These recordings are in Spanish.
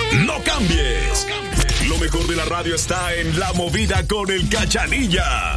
No cambies. Lo mejor de la radio está en La Movida con el Cachanilla.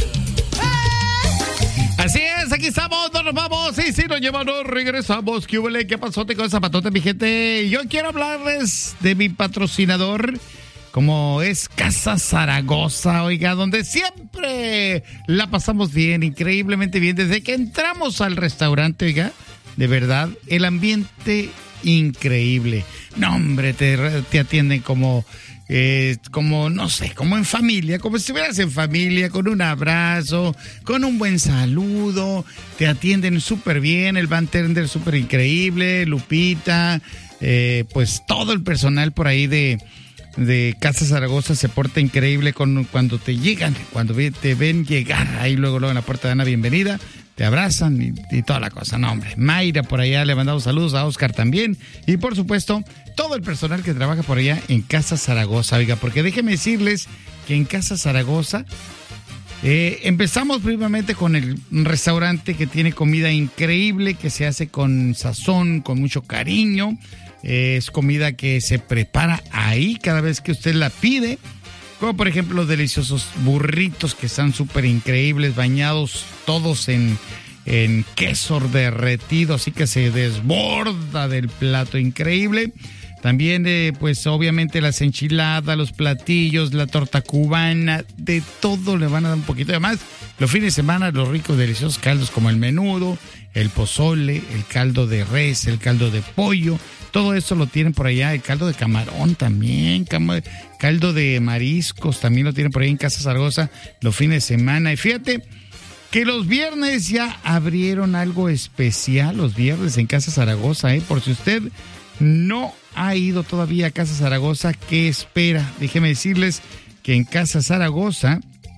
Así es, aquí estamos, no nos vamos, y si nos llevamos, regresamos. ¿Qué huele? ¿Qué pasote con zapatote, mi gente? Yo quiero hablarles de mi patrocinador, como es Casa Zaragoza, oiga, donde siempre la pasamos bien, increíblemente bien. Desde que entramos al restaurante, oiga, de verdad, el ambiente increíble. No, hombre, te atienden como, no sé, como en familia, como si estuvieras en familia, con un abrazo, con un buen saludo. Te atienden súper bien, el bartender súper increíble, Lupita, pues todo el personal por ahí de Casa Zaragoza se porta increíble cuando te llegan, cuando te ven llegar, ahí luego en la puerta dan la bienvenida, te abrazan y toda la cosa. No, hombre, Mayra por allá, le mandamos saludos, a Oscar también, y por supuesto, todo el personal que trabaja por allá en Casa Zaragoza, oiga, porque déjenme decirles que en Casa Zaragoza empezamos primeramente con el restaurante que tiene comida increíble, que se hace con sazón, con mucho cariño. Es comida que se prepara ahí cada vez que usted la pide, como por ejemplo los deliciosos burritos que están súper increíbles, bañados todos en queso derretido, así que se desborda del plato, increíble. También, pues obviamente las enchiladas, los platillos, la torta cubana, de todo le van a dar un poquito de más. Los fines de semana, los ricos, deliciosos caldos como el menudo, el pozole, el caldo de res, el caldo de pollo. Todo eso lo tienen por allá, el caldo de camarón también, caldo de mariscos también lo tienen por ahí en Casa Zaragoza los fines de semana. Y fíjate que los viernes ya abrieron algo especial, los viernes en Casa Zaragoza, por si usted no ha ido todavía a Casa Zaragoza, ¿qué espera? Déjeme decirles que en Casa Zaragoza,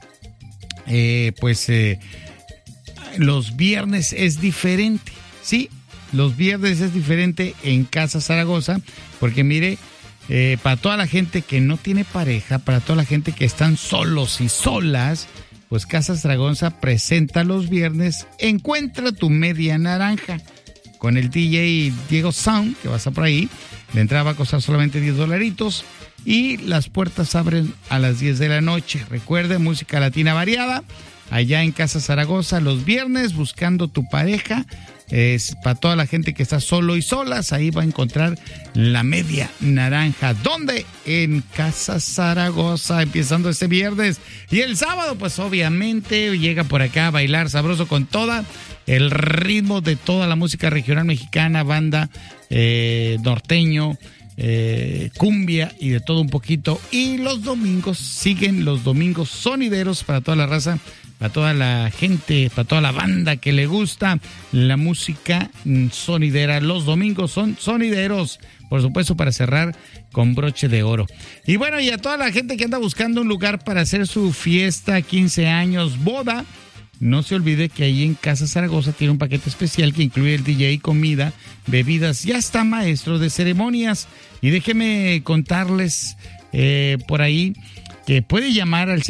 los viernes es diferente, ¿sí? Los viernes es diferente en Casa Zaragoza, porque mire, para toda la gente que no tiene pareja, para toda la gente que están solos y solas, pues Casa Zaragoza presenta los viernes Encuentra tu Media Naranja, con el DJ Diego Sound, que va a estar por ahí. La entrada va a costar solamente $10 y las puertas abren a las 10 de la noche. Recuerde, música latina variada, allá en Casa Zaragoza los viernes, buscando tu pareja. Es para toda la gente que está solo y solas, ahí va a encontrar la Media Naranja. ¿Dónde? En Casa Zaragoza, empezando este viernes. Y el sábado, pues obviamente llega por acá a bailar sabroso con toda el ritmo de toda la música regional mexicana, banda, norteño, cumbia y de todo un poquito. Y los domingos siguen los domingos sonideros para toda la raza, para toda la gente, para toda la banda que le gusta la música sonidera. Los domingos son sonideros, por supuesto, para cerrar con broche de oro. Y bueno, y a toda la gente que anda buscando un lugar para hacer su fiesta, 15 años, boda, no se olvide que ahí en Casa Zaragoza tiene un paquete especial que incluye el DJ, comida, bebidas. Ya está maestro de ceremonias. Y déjeme contarles por ahí que puede llamar al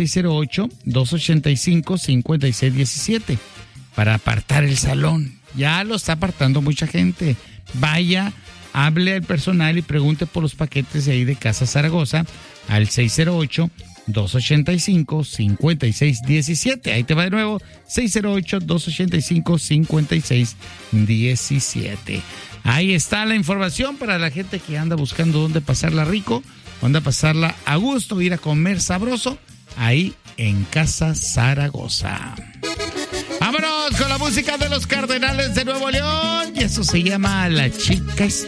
608-285-5617 para apartar el salón. Ya lo está apartando mucha gente. Vaya, hable al personal y pregunte por los paquetes de ahí de Casa Zaragoza al 608-285-5617. Ahí te va de nuevo, 608-285-5617. Ahí está la información para la gente que anda buscando dónde pasarla rico, dónde pasarla a gusto, ir a comer sabroso, ahí en Casa Zaragoza. Vámonos con la música de los Cardenales de Nuevo León, y eso se llama La Chica